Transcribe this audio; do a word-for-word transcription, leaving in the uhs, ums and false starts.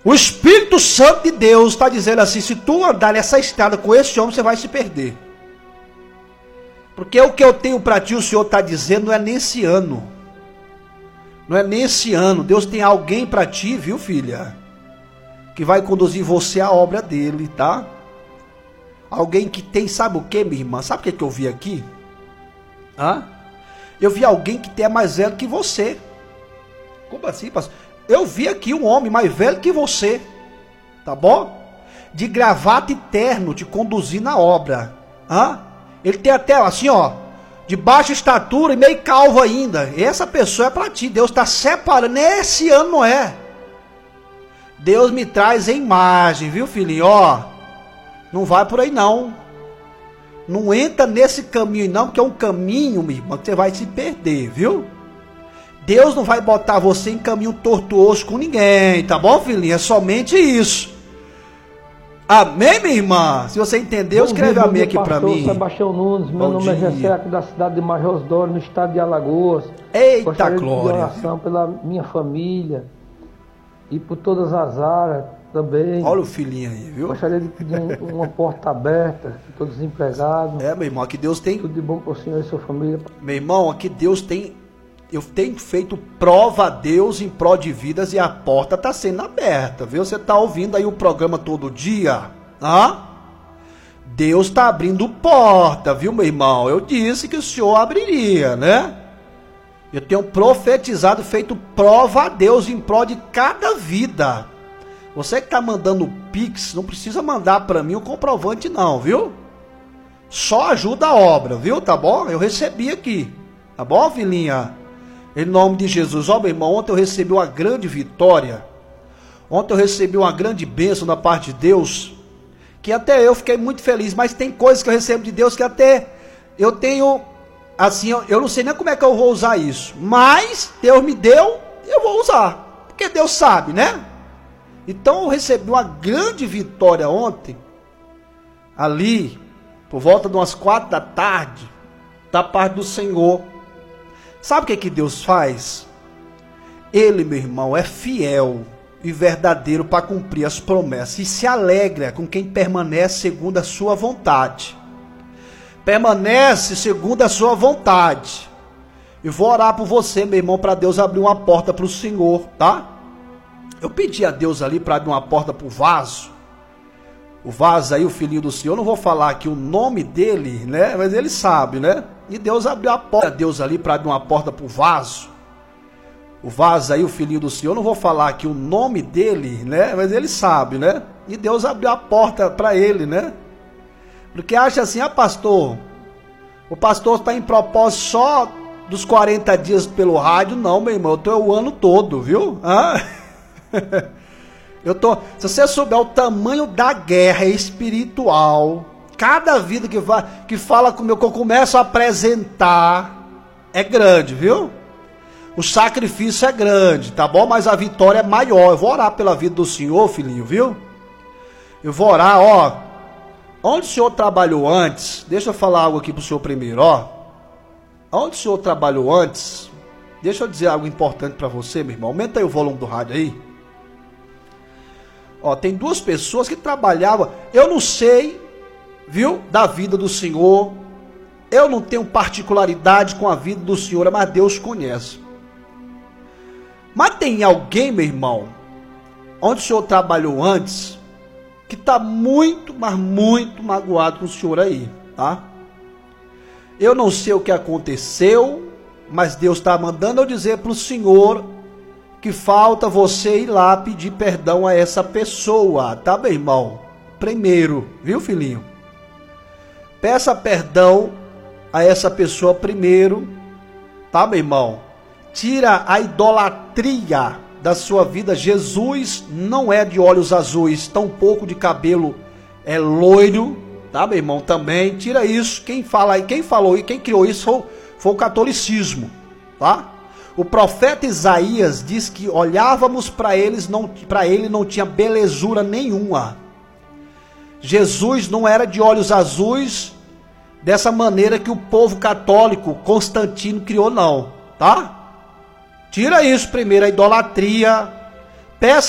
O Espírito Santo de Deus está dizendo assim: se tu andar nessa estrada com esse homem, você vai se perder. Porque o que eu tenho para ti, o Senhor está dizendo, não é nesse ano. Não é nesse ano. Deus tem alguém para ti, viu, filha? Que vai conduzir você à obra dele, tá? Alguém que tem, sabe o que, minha irmã? Sabe o que, que eu vi aqui? Hã? Eu vi alguém que é mais velho que você. Como assim, pastor? Eu vi aqui um homem mais velho que você. Tá bom? De gravata e terno, te conduzir na obra. Hã? Ele tem até assim, ó, de baixa estatura e meio calvo ainda. Essa pessoa é para ti. Deus está separando. Nesse ano não é. Deus me traz em imagem, viu, filhinho? Ó, não vai por aí não. Não entra nesse caminho não, porque é um caminho, minha irmã, que você vai se perder, viu? Deus não vai botar você em caminho tortuoso com ninguém, tá bom, filhinho? É somente isso. Amém, minha irmã? Se você entendeu, escreve amém aqui para mim. Sebastião Nunes, meu Bom nome é dia. Jessé, aqui da cidade de Major Osório, no estado de Alagoas. Eita, Gostaria glória. de pedir oração pela minha família e por todas as áreas também. Olha o filhinho aí, viu? Gostaria de pedir um, uma porta aberta, estou desempregado. É, meu irmão, aqui Deus tem... Tudo de bom para o senhor e sua família. Meu irmão, aqui Deus tem... Eu tenho feito prova a Deus em prol de vidas e a porta está sendo aberta, viu? Você está ouvindo aí o programa todo dia? Hã? Deus está abrindo porta, viu, meu irmão? Eu disse que o Senhor abriria, né? Eu tenho profetizado, feito prova a Deus em prol de cada vida. Você que está mandando Pix, não precisa mandar para mim o comprovante não, viu? Só ajuda a obra, viu? Tá bom? Eu recebi aqui. Tá bom, filhinha? Em nome de Jesus. Ó, meu irmão, ontem eu recebi uma grande vitória. Ontem eu recebi uma grande bênção da parte de Deus, que até eu fiquei muito feliz. Mas tem coisas que eu recebo de Deus que até eu tenho, assim, eu, eu não sei nem como é que eu vou usar isso. Mas Deus me deu, eu vou usar. Porque Deus sabe, né? Então eu recebi uma grande vitória ontem, ali, por volta de umas quatro da tarde, da parte do Senhor. Sabe o que, que Deus faz? Ele, meu irmão, é fiel e verdadeiro para cumprir as promessas. E se alegra com quem permanece segundo a sua vontade. Permanece segundo a sua vontade. Eu vou orar por você, meu irmão, para Deus abrir uma porta para o Senhor, tá? Eu pedi a Deus ali para abrir uma porta para o Vaso. O Vaso aí, o filhinho do Senhor, eu não vou falar aqui o nome dele, né? Mas ele sabe, né? E Deus abriu a porta, Deus ali para abrir uma porta para o Vaso. O Vaso aí, o filhinho do Senhor, eu não vou falar aqui o nome dele, né? Mas ele sabe, né? E Deus abriu a porta para ele, né? Porque acha assim, ah, pastor, o pastor está em propósito só dos quarenta dias pelo rádio. Não, meu irmão, eu estou o ano todo, viu? Ah? Eu tô, se você souber o tamanho da guerra espiritual, cada vida que, vai, que fala comigo, que eu começo a apresentar, é grande, viu? O sacrifício é grande, tá bom? Mas a vitória é maior. Eu vou orar pela vida do Senhor, filhinho, viu? Eu vou orar, ó. Onde o Senhor trabalhou antes? Deixa eu falar algo aqui pro Senhor primeiro, ó. Onde o Senhor trabalhou antes? Deixa eu dizer algo importante para você, meu irmão. Aumenta aí o volume do rádio aí. Ó, tem duas pessoas que trabalhavam, eu não sei, viu, da vida do Senhor, eu não tenho particularidade com a vida do Senhor, mas Deus conhece. Mas tem alguém, meu irmão, onde o Senhor trabalhou antes, que está muito, mas muito magoado com o Senhor aí, tá? Eu não sei o que aconteceu, mas Deus está mandando eu dizer para o Senhor que falta você ir lá pedir perdão a essa pessoa, tá, meu irmão? Primeiro, viu, filhinho? Peça perdão a essa pessoa primeiro, tá, meu irmão? Tira a idolatria da sua vida. Jesus não é de olhos azuis, tampouco de cabelo é loiro, tá, meu irmão? Também, tira isso. Quem fala aí, quem falou e quem criou isso foi, foi o catolicismo, tá? O profeta Isaías diz que olhávamos para eles, não, para ele não tinha belezura nenhuma. Jesus não era de olhos azuis dessa maneira que o povo católico Constantino criou, não, tá? Tira isso primeiro, a idolatria. Peça